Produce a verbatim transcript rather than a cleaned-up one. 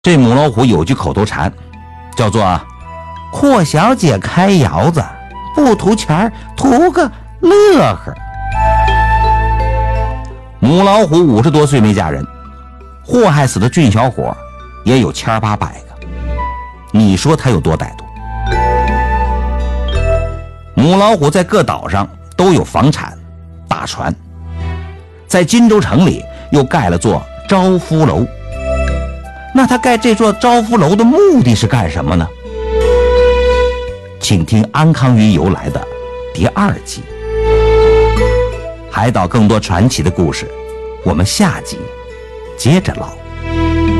这母老虎有句口头禅，叫做阔小姐开窑子，不图钱儿，图个乐呵。母老虎五十多岁没嫁人，祸害死的俊小伙也有千八百个，你说他有多歹毒？母老虎在各岛上都有房产大船，在荆州城里又盖了座招夫楼。那他盖这座招夫楼的目的是干什么呢？请听安康鱼由来的第二集。海岛更多传奇的故事，我们下集接着唠。